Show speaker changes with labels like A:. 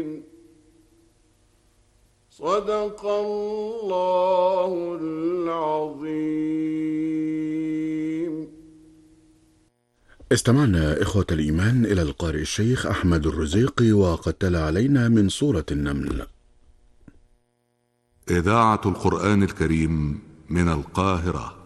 A: صدق الله العظيم.
B: استمعنا إخوة الإيمان إلى القارئ الشيخ أحمد الرزيقي وقد تلا علينا من سورة النمل.
C: إذاعة القرآن الكريم من القاهرة.